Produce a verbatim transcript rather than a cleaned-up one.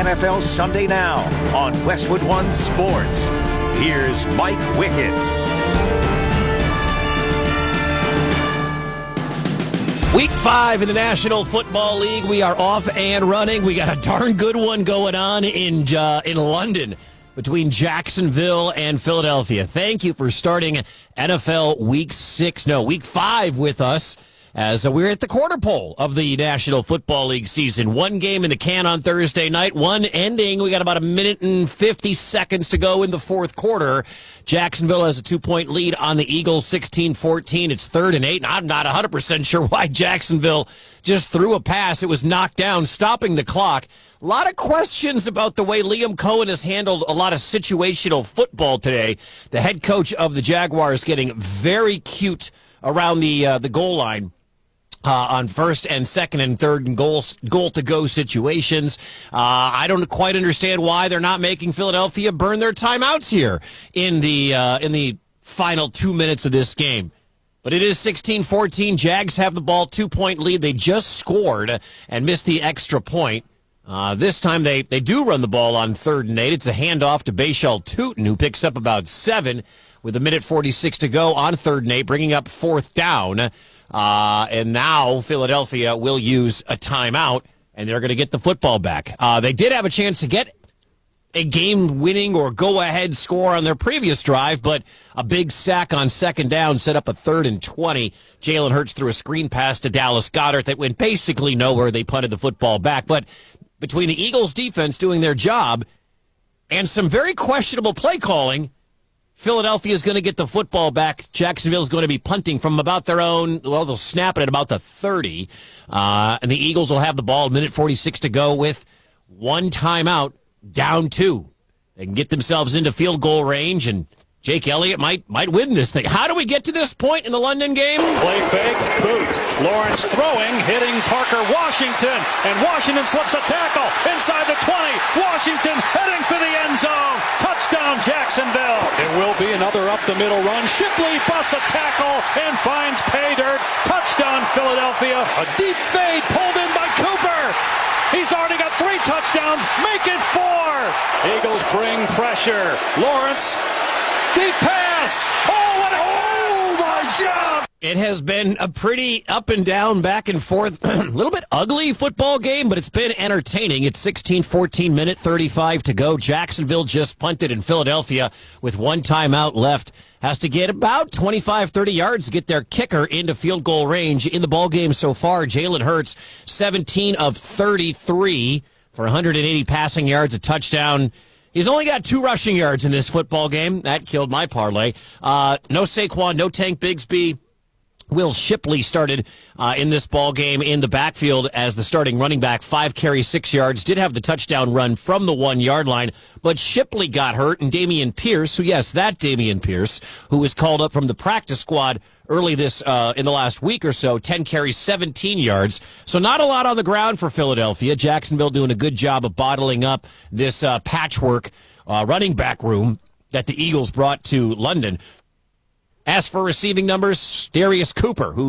N F L Sunday Now on Westwood One Sports. Here's Mike Wickett. Week five in the National Football League. We are off and running. We got a darn good one going on in uh, in London between Jacksonville and Philadelphia. Thank you for starting N F L Week six, no, Week five with us as uh, we're at the quarter pole of the National Football League season. One game in the can on Thursday night, one ending. We got about a minute and fifty seconds to go in the fourth quarter. Jacksonville has a two-point lead on the Eagles, sixteen fourteen. It's third and eight, and I'm not one hundred percent sure why Jacksonville just threw a pass. It was knocked down, stopping the clock. A lot of questions about the way Liam Cohen has handled a lot of situational football today. The head coach of the Jaguars getting very cute around the uh, the goal line. Uh, on first and second and third and goal, goal-to-go situations. Uh, I don't quite understand why they're not making Philadelphia burn their timeouts here in the uh, in the final two minutes of this game. But it is sixteen fourteen. Jags have the ball, two-point lead. They just scored and missed the extra point. Uh, this time they, they do run the ball on third and eight. It's a handoff to Bashal Tutin, who picks up about seven with a minute forty-six to go on third and eight, bringing up fourth down. Uh, and now Philadelphia will use a timeout, and they're going to get the football back. Uh, they did have a chance to get a game-winning or go-ahead score on their previous drive, but a big sack on second down set up a third and twenty. Jalen Hurts threw a screen pass to Dallas Goedert that went basically nowhere. They punted the football back. But between the Eagles' defense doing their job and some very questionable play calling, Philadelphia is going to get the football back. Jacksonville is going to be punting from about their own, well, they'll snap it at about the thirty. Uh, and the Eagles will have the ball, minute forty-six to go with one timeout, down two. They can get themselves into field goal range, and Jake Elliott might might win this thing. How do we get to this point in the London game? Play fake, boot. Lawrence throwing, hitting Parker Washington, and Washington slips a tackle inside the twenty. Washington heading for the end zone. Touchdown, Jacksonville. It will be another up-the-middle run. Shipley busts a tackle and finds pay dirt. Touchdown, Philadelphia. A deep fade pulled in by Cooper. He's already got three touchdowns. Make it four. Eagles bring pressure. Lawrence. Deep pass! Oh, what a, oh my God! It has been a pretty up and down, back and forth, a little bit ugly football game, but it's been entertaining. It's sixteen fourteen, minute thirty-five to go. Jacksonville just punted, in Philadelphia with one timeout left has to get about twenty-five, thirty yards to get their kicker into field goal range. In the ball game so far, Jalen Hurts, seventeen of thirty-three for one hundred eighty passing yards, a touchdown. He's only got two rushing yards in this football game. That killed my parlay. Uh, no Saquon, no Tank Bigsby. Will Shipley started uh, in this ball game in the backfield as the starting running back. Five carries, six yards. Did have the touchdown run from the one-yard line, but Shipley got hurt, and Dameon Pierce, who, yes, that Dameon Pierce, who was called up from the practice squad early this uh, in the last week or so, ten carries, seventeen yards. So not a lot on the ground for Philadelphia. Jacksonville doing a good job of bottling up this uh, patchwork uh, running back room that the Eagles brought to London. As for receiving numbers, Darius Cooper, who